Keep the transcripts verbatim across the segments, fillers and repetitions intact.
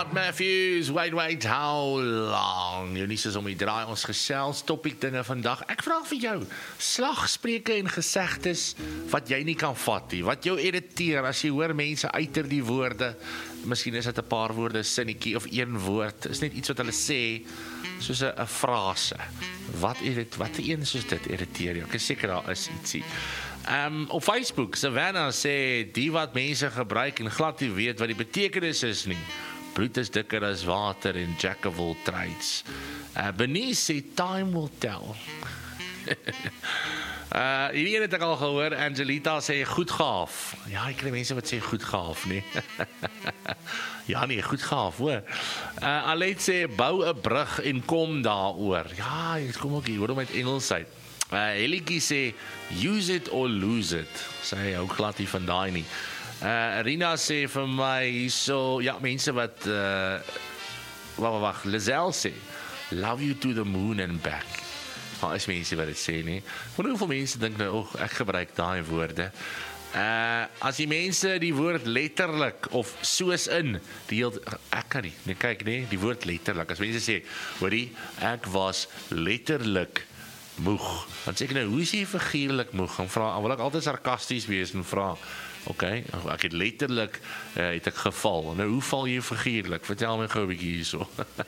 Scott Matthews, wait, wait, how long? Eunice is om die draai, ons gesels, topic dinge vandag. Ek vraag vir jou, slagspreuke en gesegdes wat jy nie kan vat nie, wat jou irriteer as jy hoor mense uiter die woorde, miskien is dit 'n paar woorde, sinnetjie of een woord, is net iets wat hulle sê, soos 'n frase. Wat irrit, wat een soos dit irriteer jou? Ek is seker daar is ietsie. Um, op Facebook, Savannah sê, die wat mense gebruik en glad nie weet wat die betekenis is nie. Bloed is dikker as water en jack of all trades. Uh, Benice sê, time will tell. uh, hierdie het ek al gehoor, Angelita sê, goed gaaf. Ja, ek kry mense wat sê, goed gaaf, nee. Ja nee, goed gaaf, hoor. Uh, Alet sê, bou 'n brug en kom daaroor. Ja, ek kom ook hier, hoor om uit Engels uit. Uh, Helikie sê, use it or lose it. Sy hou glad nie van daai nie. Uh, Rina sê vir my, so, ja, mense wat, uh, wag, wag, wag, Lizelle sê, love you to the moon and back. Maar is mense wat dit sê nie. Maar hoeveel mense dink nou, oh, ek gebruik daai woorde. Uh, as die mense die woord letterlik, of soos in, die heel, ek kan nie, nee, kyk nie, die woord letterlik, as mense sê, hoorie, ek was letterlik moeg, dan sê ek nou, hoe is jy figuurlik moeg, dan vra, dan wil ek altyd sarkasties wees en vra, ok, ek het letterlik, uh, het ek geval, nou hoe val jy figuurlik, vertel my gou 'n bietjie hierso.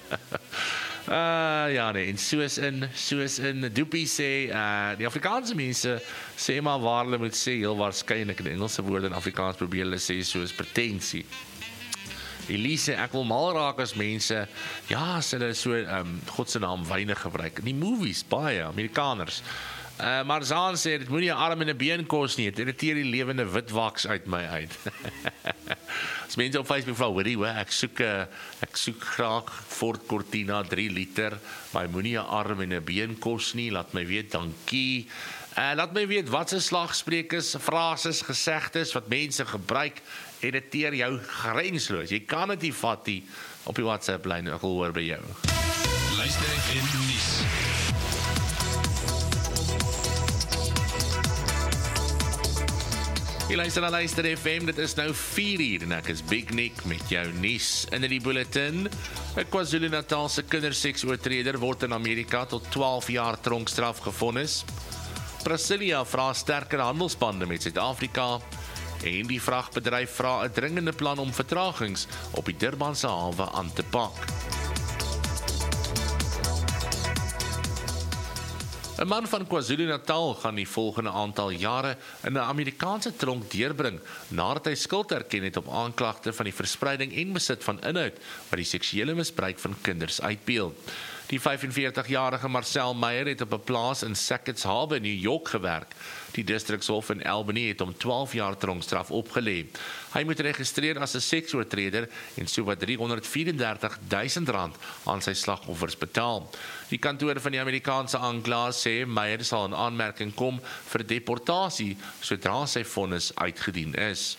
Uh, ja nee, en soos in, soos in, Doopie sê, uh, die Afrikaanse mense sê maar waar hulle moet sê, heel waarskynlik in Engelse woorde in Afrikaans probeer hulle sê soos pretensie. Elise, ek wil mal raak as mense, ja, as hulle so, um, God se naam, weinig gebruik. In die movies, baie, Amerikaners. Uh, maar Zaan sê, dit moet nie 'n arm en 'n been kos nie, het irriteer die lewende witwaks uit my uit. As mense op Facebook vra, hoorie, hoor, ek soek, uh, ek soek graag Ford Cortina drie liter, maar hy moet nie 'n arm en 'n been kos nie, laat my weet, dankie. Uh, laat my weet, wat se slagspreukes, frases, gesegdes, wat mense gebruik, irriteer jou grensloos. Jy kan dit nie vat nie op die WhatsApp lyn, ek wil hoor by jou. Luister en nuus. Jy luister na Luister F M, dit is nou vier uur en ek is Big Nick met jou nuus in die bulletin. 'n KwaZulu-Natalse kinderseksoortreder word in Amerika tot twaalf jaar tronkstraf gevonnis. Brasilia vra sterker handelsbande met Suid-Afrika en die vragbedryf vra 'n dringende plan om vertragings op die Durbanse hawe aan te pak. 'n man van KwaZulu-Natal gaan die volgende aantal jare in 'n Amerikaanse tronk deurbring nadat hy skuld erken het op aanklagte van die verspreiding en besit van inhoud wat die seksuele misbruik van kinders uitbeeld. Die vyfenveertigjarige Marcel Meyer het op 'n plaas in Sackett's Harbour, New York gewerk. Die distrikshof in Albany het hom twaalf jaar tronkstraf opgelê. Hy moet registreer as 'n seksoortreder en sowat driehonderdvierendertig duisend rand aan sy slagoffers betaal. Die kantoor van die Amerikaanse aanklaer sê Meyer sal in aanmerking kom vir deportasie sodra sy vonnis uitgedien is.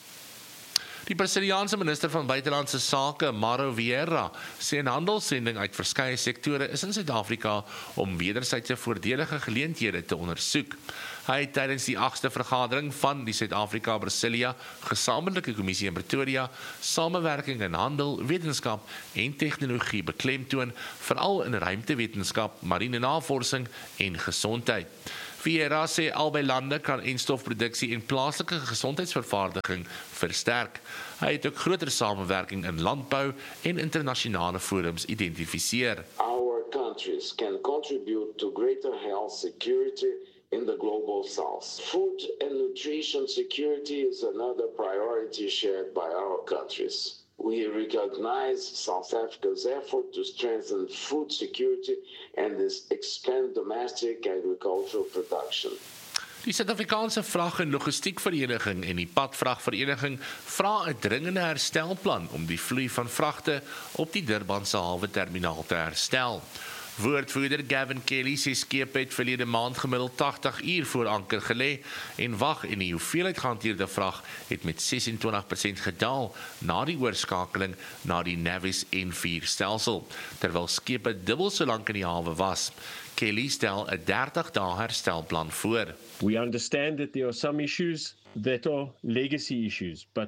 Die Brasiliaanse minister van Buitelandse Sake, Mauro Vieira, sê 'n handelssending uit verskeie sektore is in Suid-Afrika om wederwysige voordelige geleenthede te ondersoek. Hy het tydens die agste vergadering van die Suid-Afrika-Brasilia Gesamentlike Kommissie in Pretoria samewerking in handel, wetenskap en tegnologie beklemtoon, veral in ruimtewetenskap, marine navorsing en gesondheid. Vieira sê albei lande kan enstofproduksie en plaaslike gesondheidsvervaardiging versterk. Hy het ook groter samewerking in landbou en internasionale forums identifiseer. Our countries can contribute to greater health security in the global south. Food and nutrition security is another priority shared by our countries. We recognize South Africa's effort to strengthen food security and expand domestic agricultural production. Die Suid-Afrikaanse Vrag- en Logistiekvereniging en die Padvragvereniging vra 'n dringende herstelplan om die vloei van vragte op die Durbanse hawe-terminaal te herstel. Woordvoerder Gavin Kelly sê skepe het verlede maand gemiddeld tagtig uur voor anker gelê en wag en die hoeveelheid gehanteerde vrag het met ses en twintig persent gedaal na die oorskakeling na die Navis N vier stelsel, terwyl skepe dubbel so lank in die hawe was. Kelly stel 'n dertig dae herstelplan voor. We understand that there are some issues that are legacy issues, but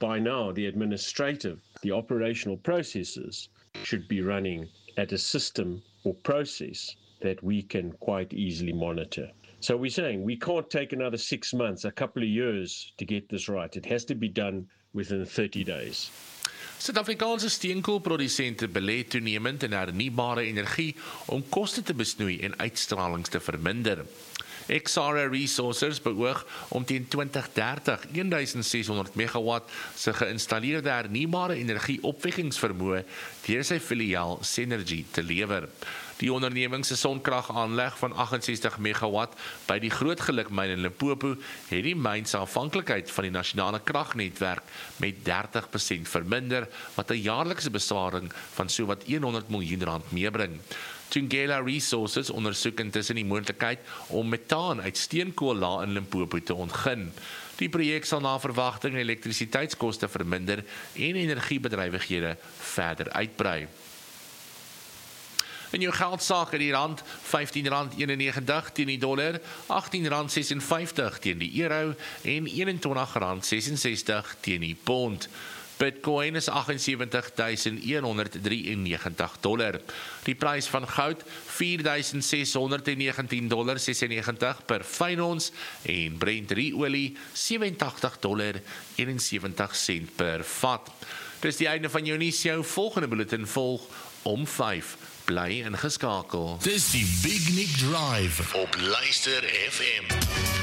by now the administrative, the operational processes should be running at a system or process that we can quite easily monitor. So we're saying we can't take another six months, a couple of years to get this right. It has to be done within thirty days. Suid-Afrikaanse steenkoolprodusente belê toenemend in hernubare energie om koste te besnoei en uitstralings te verminder. Exara Resources beoog om teen twintig dertig sixteen-honderd megawatt se geïnstalleerde hernubare energie opwekkingsvermoë deur sy filiaal Senergy te lewer. Die onderneming se sonkragaanleg van agt-en-ses-tig megawatt by die Grootgeluk-myn in Limpopo het die myn se afhanklikheid van die nasionale kragnetwerk met dertig persent verminder, wat 'n jaarlikse besparing van sowat honderd miljoen rand meebring. Thungela Resources ondersoek intussen die moontlikheid om metaan uit steenkool in Limpopo te ontgin. Die projek sal na verwagting elektrisiteitskoste verminder en energiebedrywighede verder uitbrei. In jou geldsaak in die rand, vyftien rand eenennegentig teen die dollar, agttien rand sesenvyftig teen die euro en eenentwintig rand sesensestig teen die pond. Bitcoin is agt en sewentig duisend honderd drieënnegentig dollar. Die prys van goud vier duisend ses honderd negentien dollar sesennegentig per fyn ons en Brent olie sewentig dollar eenensewentig sent per vat. Dis die einde van jou nuus. Jou volgende bulletin volg om vyf. Bly ingeskakel. Dis die Big Nick Drive op Luister F M.